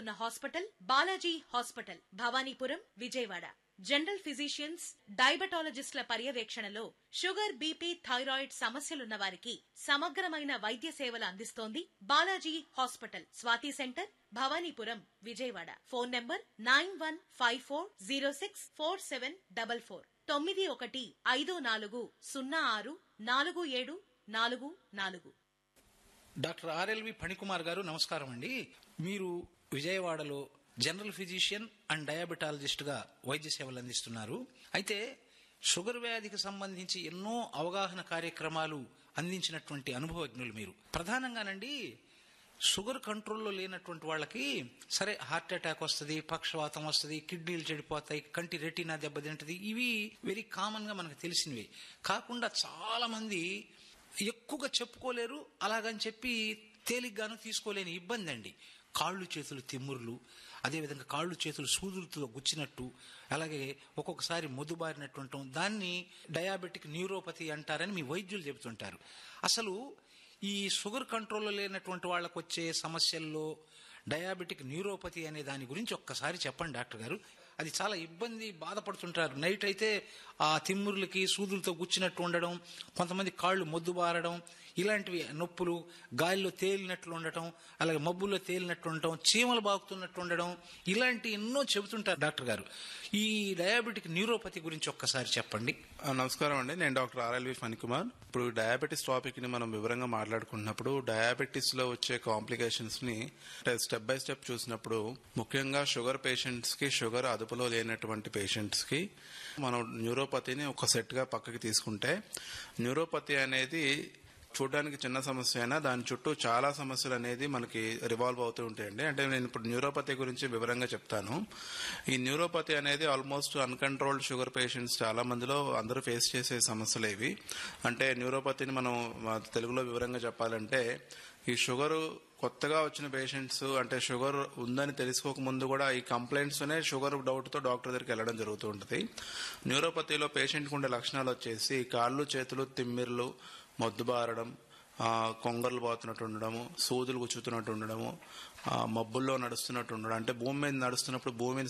ఉన్న hospital Balaji hospital, Bhavanipuram, Vijayawada. General physicians, డయాబెటాలజిస్టుల పర్యవేక్షణలో sugar, BP, thyroid సమస్యలున్న వారికి సమగ్రమైన వైద్య సేవలు అందిస్తోంది Balaji hospital. Swathi centre, Bhavanipuram, Vijayawada. Phone number 9154064744 9154064744. Doctor RLV Phanikumar గారు, నమస్కారం అండి. మీరు విజయవాడలో జనరల్ ఫిజిషియన్ అండ్ డయాబెటాలజిస్ట్ గా వైద్య సేవలు అందిస్తున్నారు. అయితే షుగర్ వ్యాధికి సంబంధించి ఎన్నో అవగాహన కార్యక్రమాలు అందించినటువంటి అనుభవజ్ఞులు మీరు. ప్రధానంగానండి షుగర్ కంట్రోల్లో లేనటువంటి వాళ్ళకి సరే హార్ట్ అటాక్ వస్తుంది, పక్షవాతం వస్తుంది, కిడ్నీలు చెడిపోతాయి, కంటి రెటీనా దెబ్బతింటది. ఇవి వెరీ కామన్ గా మనకు తెలిసినవి కాకుండా చాలా మంది ఎక్కువగా చెప్పుకోలేరు, అలాగని చెప్పి తేలిగ్గాను తీసుకోలేని ఇబ్బంది అండి. కాళ్ళు చేతులు తిమ్మురులు, అదేవిధంగా కాళ్ళు చేతులు సూదులతో గుచ్చినట్టు, అలాగే ఒక్కొక్కసారి మొద్దుబారినట్టు ఉండటం, దాన్ని డయాబెటిక్ న్యూరోపతి అంటారని మీ వైద్యులు చెబుతుంటారు. అసలు ఈ షుగర్ కంట్రోల్లో లేనటువంటి వాళ్ళకు వచ్చే సమస్యల్లో డయాబెటిక్ న్యూరోపతి అనే దాని గురించి ఒక్కసారి చెప్పండి డాక్టర్ గారు. అది చాలా ఇబ్బంది, బాధపడుతుంటారు. నైట్ అయితే ఆ తిమ్మురులకి సూదులతో గుచ్చినట్టు ఉండడం, కొంతమంది కాళ్ళు మొద్దుబారడం, ఇలాంటివి నొప్పులు, గాలిలో తేలినట్లు ఉండటం, అలాగే మబ్బుల్లో తేలినట్టు ఉండటం, చీమలు బాగుతున్నట్టు ఉండడం, ఇలాంటి ఎన్నో చెబుతుంటారు డాక్టర్ గారు. ఈ డయాబెటిక్ న్యూరోపతి గురించి ఒక్కసారి చెప్పండి. నమస్కారం అండి, నేను డాక్టర్ ఆర్ఎల్వి ఫణికుమార్. ఇప్పుడు డయాబెటిస్ టాపిక్ ని మనం వివరంగా మాట్లాడుకుంటున్నప్పుడు డయాబెటిస్ లో వచ్చే కాంప్లికేషన్స్ ని స్టెప్ బై స్టెప్ చూసినప్పుడు ముఖ్యంగా షుగర్ పేషెంట్స్ కి, షుగర్ అదుపులో లేనటువంటి పేషెంట్స్ కి మనం న్యూరోపతిని ఒక సెట్ గా పక్కకి తీసుకుంటే, న్యూరోపతి అనేది చూడడానికి చిన్న సమస్య అయినా దాని చుట్టూ చాలా సమస్యలు అనేది మనకి రివాల్వ్ అవుతూ ఉంటాయండి. అంటే నేను ఇప్పుడు న్యూరోపతి గురించి వివరంగా చెప్తాను. ఈ న్యూరోపతి అనేది ఆల్మోస్ట్ అన్కంట్రోల్డ్ షుగర్ పేషెంట్స్ చాలా మందిలో అందరూ ఫేస్ చేసే సమస్యలు ఇవి. అంటే న్యూరోపతిని మనం తెలుగులో వివరంగా చెప్పాలంటే, ఈ షుగర్ కొత్తగా వచ్చిన పేషెంట్స్, అంటే షుగర్ ఉందని తెలుసుకోక ముందు కూడా ఈ కంప్లైంట్స్ నే షుగర్ డౌట్ తో డాక్టర్ దగ్గరికి వెళ్ళడం జరుగుతూ ఉంటుంది. న్యూరోపతిలో పేషెంట్ కు ఉండే లక్షణాలు వచ్చేసి కాళ్ళు చేతులు తిమ్మిర్లు, మొద్దుబారడం, కొంగర్లు పోతున్నట్టు ఉండడము, సూదులు గుచ్చుతున్నట్టు ఉండడము, మబ్బుల్లో నడుస్తున్నట్టు ఉండడం, అంటే భూమి మీద నడుస్తున్నప్పుడు భూమి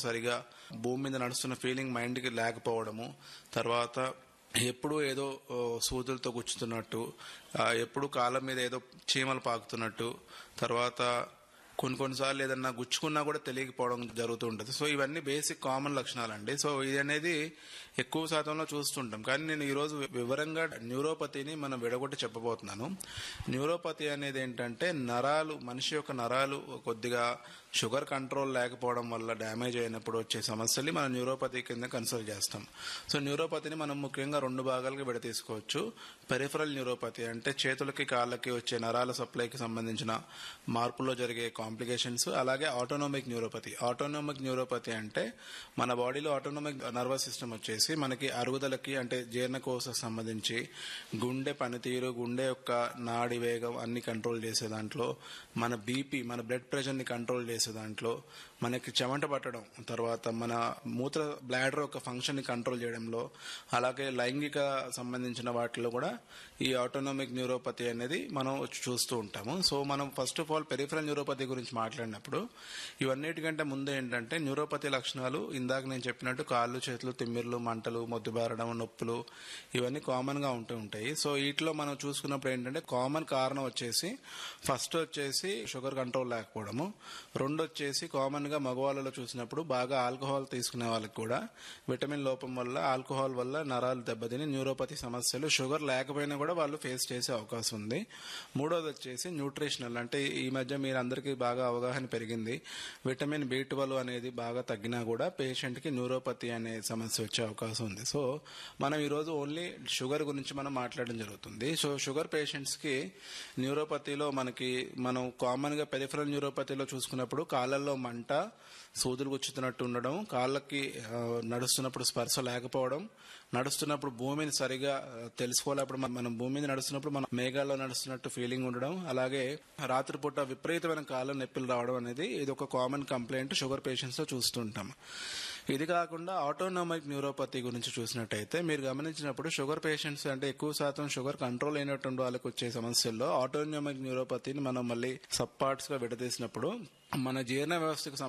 మీద నడుస్తున్న ఫీలింగ్ మైండ్ కి లేకపోవడము, తర్వాత ఎప్పుడు ఏదో సూదులతో గుచ్చుతున్నట్టు, ఎప్పుడు కాళ్ళ మీద ఏదో చీమలు పాకుతున్నట్టు, తర్వాత కొన్నిసార్లు ఏదన్నా గుచ్చుకున్నా కూడా తెలియకపోవడం జరుగుతూ ఉంటుంది. సో ఇవన్నీ బేసిక్ కామన్ లక్షణాలండి. సో ఇది అనేది ఎక్కువ శాతంలో చూస్తుంటాం. కానీ నేను ఈరోజు వివరంగా న్యూరోపతిని మనం విడగొట్టి చెప్పబోతున్నాను. న్యూరోపతి అనేది ఏంటంటే నరాలు, మనిషి యొక్క నరాలు కొద్దిగా షుగర్ కంట్రోల్ లేకపోవడం వల్ల డ్యామేజ్ అయినప్పుడు వచ్చే సమస్యల్ని మనం న్యూరోపతి కింద కన్సిడర్ చేస్తాం. సో న్యూరోపతిని మనం ముఖ్యంగా రెండు భాగాలుగా విడతీసుకోవచ్చు. పెరిఫరల్ న్యూరోపతి అంటే చేతులకి కాళ్ళకి వచ్చే నరాల సప్లైకి సంబంధించిన మార్పుల్లో జరిగే కాంప్లికేషన్స్, అలాగే ఆటోనోమిక్ న్యూరోపతి. ఆటోనోమిక్ న్యూరోపతి అంటే మన బాడీలో ఆటోనోమిక్ నర్వస్ సిస్టమ్ వచ్చేసి మనకి అరుగుదలకి, అంటే జీర్ణకోశకు సంబంధించి గుండె పనితీరు, గుండె యొక్క నాడి వేగం అన్ని కంట్రోల్ చేసే దాంట్లో, మన బీపీ, మన బ్లడ్ ప్రెషర్ ని కంట్రోల్ చేసే దాంట్లో, మనకి చెమట పట్టడం, తర్వాత మన మూత్ర బ్లాడర్ యొక్క ఫంక్షన్ ని కంట్రోల్ చేయడంలో, అలాగే లైంగిక సంబంధించిన వాటిలో కూడా ఈ ఆటోనోమిక్ న్యూరోపతి అనేది మనం చూస్తూ ఉంటాము. సో మనం first of all peripheral neuropathy గురించి మాట్లాడినప్పుడు ఇవన్నిటికంటే ముందు ఏంటంటే న్యూరోపతి లక్షణాలు ఇందాక నేను చెప్పినట్టు కాళ్ళు చేతులు తిమ్మిర్లు, మంటలు, మొద్దుబారడం, నొప్పులు ఇవన్నీ కామన్ గా ఉంటూ ఉంటాయి. సో వీటిలో మనం చూసుకున్నప్పుడు ఏంటంటే కామన్ కారణం వచ్చేసి ఫస్ట్ వచ్చేసి షుగర్ కంట్రోల్ లేకపోవడము, రెండు వచ్చేసి కామన్ గా మగవాళ్ళలో చూసినప్పుడు బాగా ఆల్కహాల్ తీసుకునే వాళ్ళకి కూడా విటమిన్ లోపం వల్ల, ఆల్కహాల్ వల్ల నరాలు దెబ్బతిని న్యూరోపతి సమస్యలు షుగర్ లేకపోయినా కూడా వాళ్ళు ఫేస్ చేసే అవకాశం ఉంది. మూడోది వచ్చేసి న్యూట్రిషనల్, అంటే ఈ మధ్య మీరు అందరికీ బాగా అవగాహన పెరిగింది, విటమిన్ B12 అనేది బాగా తగ్గినా కూడా పేషెంట్ కి న్యూరోపతి అనే సమస్య వచ్చే అవకాశం ఉంది. సో మనం ఈరోజు ఓన్లీ షుగర్ గురించి మనం మాట్లాడడం జరుగుతుంది. సో షుగర్ పేషెంట్స్ కి న్యూరోపతిలో మనం కామన్ గా పెరిఫరల్ న్యూరోపతిలో చూసుకున్నప్పుడు కాళ్ళల్లో మంట, సూదులు గుచ్చుతున్నట్టు ఉండడం, కాళ్ళకి నడుస్తున్నప్పుడు స్పర్శ లేకపోవడం, నడుస్తున్నప్పుడు భూమిని సరిగా తెలుసుకోలేప్పుడు, మనం భూమి మీద నడుస్తున్నప్పుడు మనం మేఘాల్లో నడుస్తున్నట్టు ఫీలింగ్ ఉండడం, అలాగే రాత్రిపూట విపరీతమైన కాళ్ళ నొప్పులు రావడం అనేది ఇది ఒక కామన్ కంప్లైంట్ షుగర్ పేషెంట్స్ లో చూస్తుంటాం. ఇది కాకుండా ఆటోనోమిక్ న్యూరోపతి గురించి చూసినట్టయితే మీరు గమనించినప్పుడు షుగర్ పేషెంట్స్, అంటే ఎక్కువ శాతం షుగర్ కంట్రోల్ అయినటువంటి వాళ్ళకి వచ్చే సమస్యల్లో ఆటోనోమిక్ న్యూరోపతిని మనం మళ్ళీ సబ్ పార్ట్స్ గా విడదీసినప్పుడు మన జీర్ణ వ్యవస్థకు